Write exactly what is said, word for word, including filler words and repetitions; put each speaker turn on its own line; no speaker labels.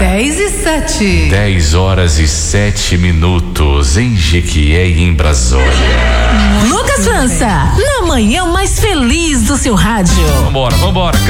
dez e sete.
dez horas e sete minutos em Jequié e em Brasília.
Lucas França, na manhã mais feliz do seu rádio.
Vambora, vambora.